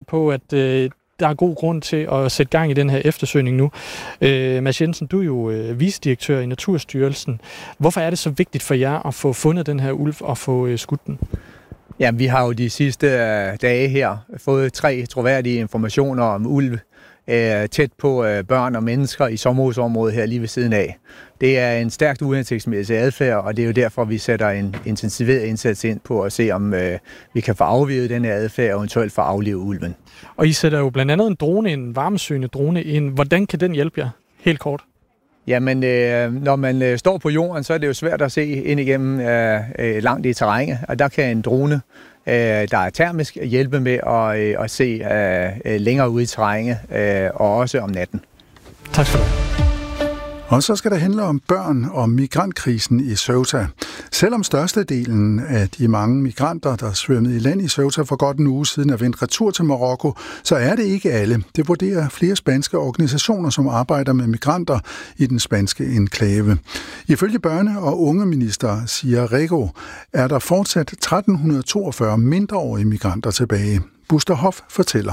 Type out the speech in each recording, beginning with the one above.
på, at der er god grund til at sætte gang i den her eftersøgning nu. Mads Jensen, du er jo vicedirektør i Naturstyrelsen. Hvorfor er det så vigtigt for jer at få fundet den her ulv og få skudt den? Ja, vi har jo de sidste dage her fået 3 troværdige informationer om ulv tæt på børn og mennesker i sommerhusområdet her lige ved siden af. Det er en stærkt uhensigtsmæssig adfærd, og det er jo derfor, vi sætter en intensiveret indsats ind på at se, om vi kan få aflivet den her adfærd og eventuelt få aflivet ulven. Og I sætter jo blandt andet en drone, en varmesøgende drone ind. Hvordan kan den hjælpe jer? Helt kort. Jamen, når man står på jorden, så er det jo svært at se ind igennem langt i terrænet, og der kan en drone, der er termisk, hjælpe med at se længere ude i terrænet, og også om natten. Tak skal du have. Og så skal det handle om børn og migrantkrisen i Ceuta. Selvom størstedelen af de mange migranter, der svømmede i land i Ceuta for godt en uge siden, er vendt retur til Marokko, så er det ikke alle. Det vurderer flere spanske organisationer, som arbejder med migranter i den spanske enklave. Ifølge børne- og ungeminister Sia Rego er der fortsat 1342 mindreårige migranter tilbage. Buster Hoff fortæller.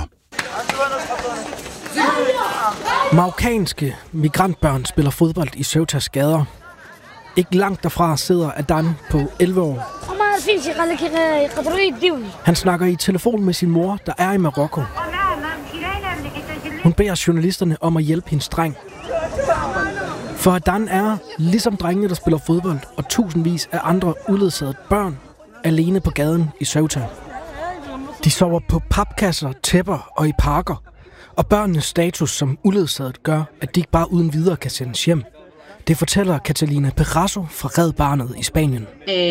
Marokkanske migrantbørn spiller fodbold i Ceutas gader. Ikke langt derfra sidder Adan på 11 år. Han snakker i telefon med sin mor, der er i Marokko. Hun beder journalisterne om at hjælpe hendes dreng. For Adan er, ligesom drengene, der spiller fodbold, og tusindvis af andre uledsagede børn, alene på gaden i Ceuta. De sover på papkasser, tæpper og i parker. Og børnenes status som uledsaget gør, at de ikke bare uden videre kan sendes hjem. Det fortæller Catalina Perraso fra Red Barnet i Spanien.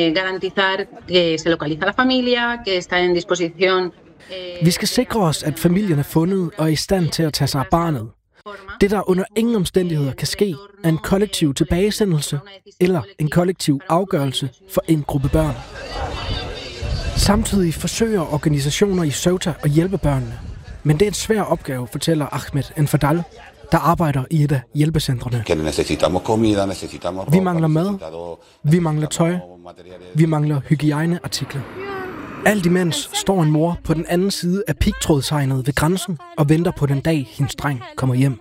Vi skal sikre os, at familien er fundet og er i stand til at tage sig af barnet. Det, der under ingen omstændigheder kan ske, er en kollektiv tilbagesendelse eller en kollektiv afgørelse for en gruppe børn. Samtidig forsøger organisationer i Ceuta at hjælpe børnene. Men det er en svær opgave, fortæller Ahmed Enfadal, der arbejder i et af hjælpecentrene. Vi mangler mad, vi mangler tøj, vi mangler hygiejneartikler. Alt imens står en mor på den anden side af pigtrådshegnet ved grænsen og venter på den dag, hendes dreng kommer hjem.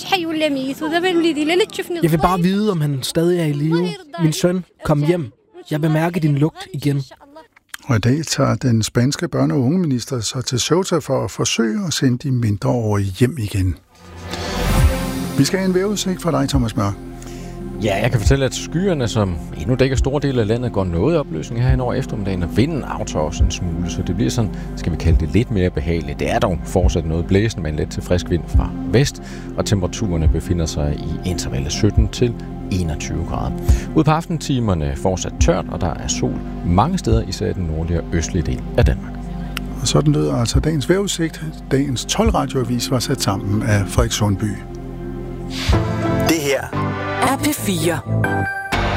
Jeg vil bare vide, om han stadig er i live. Min søn, kom hjem. Jeg vil mærke din lugt igen. Og i dag tager den spanske børne- og ungeminister så til Ceuta for at forsøge at sende de mindreårige hjem igen. Vi skal have en vejrudsigt fra dig, Thomas Mørk. Ja, jeg kan fortælle, at skyerne, som endnu dækker store dele af landet, går noget i opløsning her hen over eftermiddagen, og vinden aftager også en smule, så det bliver sådan, skal vi kalde det lidt mere behageligt. Det er dog fortsat noget blæsende med en let til frisk vind fra vest, og temperaturerne befinder sig i intervallet 17 til 21 grader. Ude på aftentimerne fortsat tørt, og der er sol mange steder, især i den nordlige og østlige del af Danmark. Og sådan lød altså dagens vejrudsigt. Dagens 12-radioavis var sat sammen af Frederik Sundby. Det her er P4.